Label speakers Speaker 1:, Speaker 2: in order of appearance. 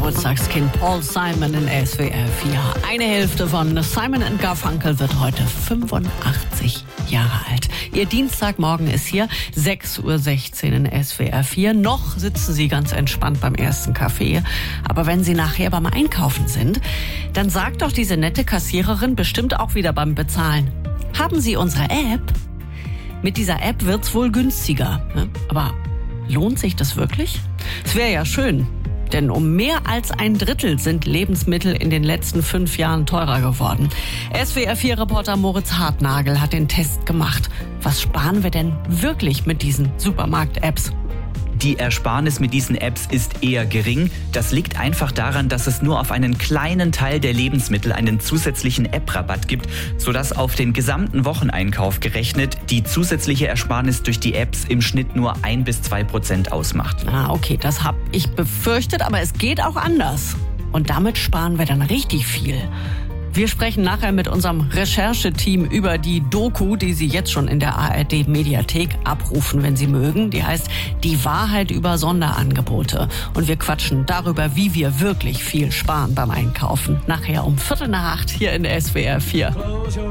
Speaker 1: Geburtstagskind Paul Simon in SWR 4. Eine Hälfte von Simon & Garfunkel wird heute 85 Jahre alt. Ihr Dienstagmorgen ist hier, 6:16 Uhr in SWR 4. Noch sitzen Sie ganz entspannt beim ersten Kaffee. Aber wenn Sie nachher beim Einkaufen sind, dann sagt doch diese nette Kassiererin bestimmt auch wieder beim Bezahlen: Haben Sie unsere App? Mit dieser App wird's wohl günstiger. Ne? Aber lohnt sich das wirklich? Es wäre ja schön. Denn um mehr als 1/3 sind Lebensmittel in den letzten 5 Jahren teurer geworden. SWR 4-Reporter Moritz Hartnagel hat den Test gemacht. Was sparen wir denn wirklich mit diesen Supermarkt-Apps?
Speaker 2: Die Ersparnis mit diesen Apps ist eher gering. Das liegt einfach daran, dass es nur auf einen kleinen Teil der Lebensmittel einen zusätzlichen App-Rabatt gibt, sodass auf den gesamten Wocheneinkauf gerechnet die zusätzliche Ersparnis durch die Apps im Schnitt nur 1-2% ausmacht.
Speaker 1: Okay, das habe ich befürchtet, aber es geht auch anders. Und damit sparen wir dann richtig viel. Wir sprechen nachher mit unserem Rechercheteam über die Doku, die Sie jetzt schon in der ARD-Mediathek abrufen, wenn Sie mögen. Die heißt Die Wahrheit über Sonderangebote. Und wir quatschen darüber, wie wir wirklich viel sparen beim Einkaufen. Nachher um 7:45 hier in SWR 4.